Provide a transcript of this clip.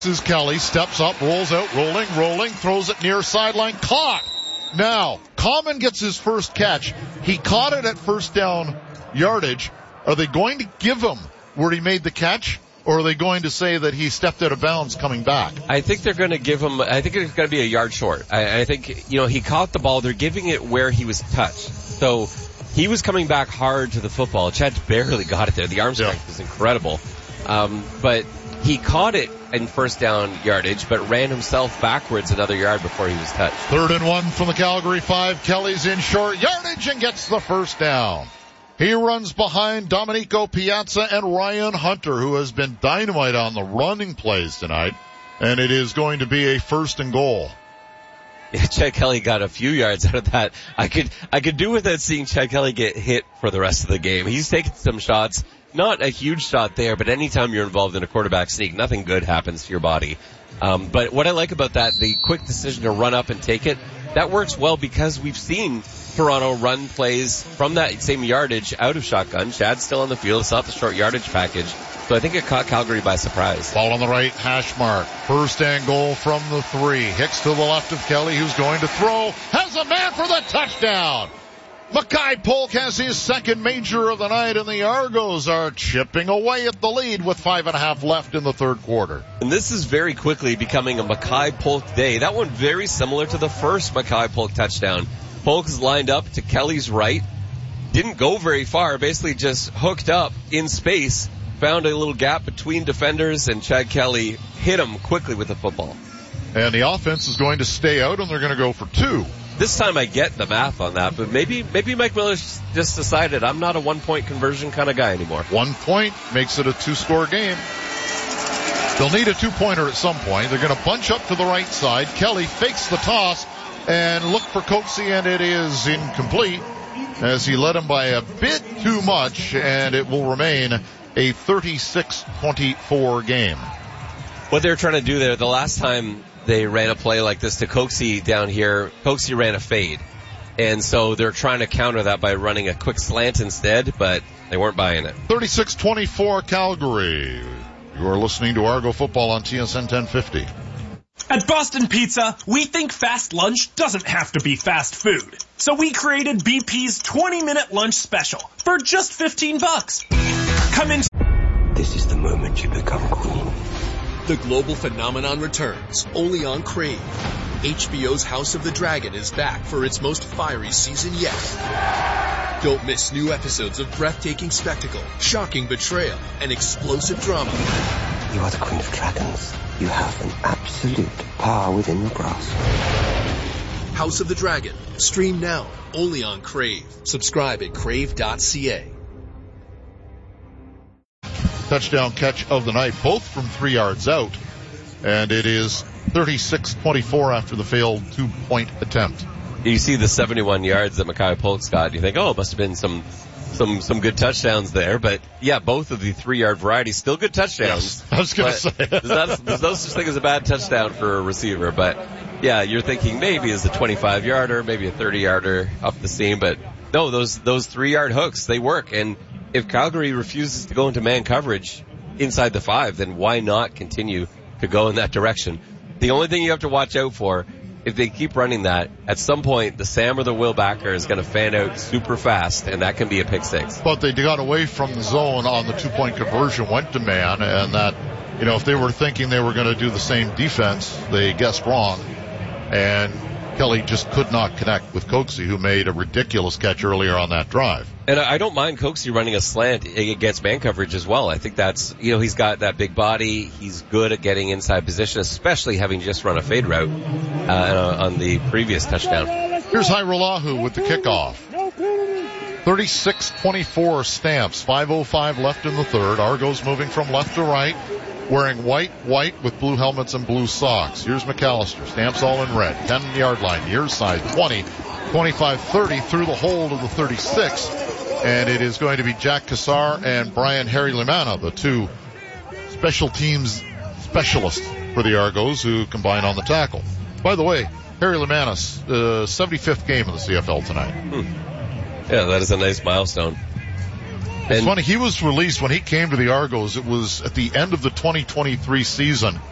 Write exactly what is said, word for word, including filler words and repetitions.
This is Kelly, steps up, rolls out, rolling, rolling, throws it near sideline, caught. Now, Common gets his first catch. He caught it at first down yardage. Are they going to give him where he made the catch, or are they going to say that he stepped out of bounds coming back? I think they're going to give him, I think it's going to be a yard short. I, I think, you know, he caught the ball. They're giving it where he was touched. So he was coming back hard to the football. Chad barely got it there. The arm strength was incredible. Um, but he caught it in first down yardage, but ran himself backwards another yard before he was touched. Third and one from the Calgary five. Kelly's in short yardage and gets the first down. He runs behind Domenico Piazza and Ryan Hunter, who has been dynamite on the running plays tonight. And it is going to be a first and goal. Yeah, Chad Kelly got a few yards out of that. I could, I could do without seeing Chad Kelly get hit for the rest of the game. He's taken some shots. Not a huge shot there, but anytime you're involved in a quarterback sneak, nothing good happens to your body. Um, but what I like about that, the quick decision to run up and take it, that works well because we've seen Toronto run plays from that same yardage out of shotgun. Chad's still on the field. It's not the short yardage package. So I think it caught Calgary by surprise. Ball on the right, hash mark. First and goal from the three. Hicks to the left of Kelly, who's going to throw. Has a man for the touchdown. Mackay Polk has his second major of the night, and the Argos are chipping away at the lead with five and a half left in the third quarter. And this is very quickly becoming a Mackay Polk day. That one very similar to the first Mackay Polk touchdown. Polk's lined up to Kelly's right, didn't go very far, basically just hooked up in space, found a little gap between defenders, and Chad Kelly hit him quickly with the football. And the offense is going to stay out, and they're going to go for two. This time I get the math on that, but maybe maybe Mike Miller just decided I'm not a one-point conversion kind of guy anymore. One point makes it a two-score game. They'll need a two-pointer at some point. They're going to bunch up to the right side. Kelly fakes the toss and look for Coxie, and it is incomplete as he led him by a bit too much, and it will remain a thirty-six twenty-four game. What they're trying to do there, the last time they ran a play like this to Coxie down here, Coxie ran a fade. And so they're trying to counter that by running a quick slant instead, but they weren't buying it. thirty-six twenty-four Calgary. You are listening to Argo Football on T S N ten fifty. At Boston Pizza, we think fast lunch doesn't have to be fast food. So we created B P's twenty-minute lunch special for just fifteen bucks. Come in. This is the moment you become queen. The global phenomenon returns, only on Crave. H B O's House of the Dragon is back for its most fiery season yet. Don't miss new episodes of breathtaking spectacle, shocking betrayal, and explosive drama. You are the Queen of Dragons. You have an absolute power within your grasp. House of the Dragon. Stream now, only on Crave. Subscribe at crave dot c a. Touchdown catch of the night, both from three yards out. And it is thirty-six twenty-four after the failed two-point attempt. You see the seventy-one yards that Mackay Polk's got. You think, oh, it must have been some some some good touchdowns there. But, yeah, both of the three-yard varieties, still good touchdowns. Yes, I was going to say. there's, not, there's no such thing as a bad touchdown for a receiver. But, yeah, you're thinking maybe it's a twenty-five-yarder, maybe a thirty-yarder up the seam. But, no, those those three-yard hooks, they work. And if Calgary refuses to go into man coverage inside the five, then why not continue to go in that direction? The only thing you have to watch out for, if they keep running that, at some point the Sam or the Will backer is going to fan out super fast, and that can be a pick six. But they got away from the zone on the two-point conversion, went to man, and that, you know, if they were thinking they were going to do the same defense, they guessed wrong. And Kelly just could not connect with Coxie, who made a ridiculous catch earlier on that drive. And I don't mind Coxie running a slant against man coverage as well. I think that's, you know, he's got that big body. He's good at getting inside position, especially having just run a fade route uh, on the previous touchdown. Here's Hairolahu with the kickoff. thirty-six twenty-four Stamps. five oh five left in the third. Argos moving from left to right, wearing white, white with blue helmets and blue socks. Here's McAllister. Stamps all in red. ten-yard line. Near side. twenty, twenty-five, thirty through the hold of the thirty-six. And it is going to be Jack Cassar and Brian Harry Limana, the two special teams specialists for the Argos who combine on the tackle. By the way, Harry Limana's uh, seventy-fifth game in the C F L tonight. Hmm. Yeah, that is a nice milestone. It's and funny, he was released when he came to the Argos. It was at the end of the twenty twenty-three season.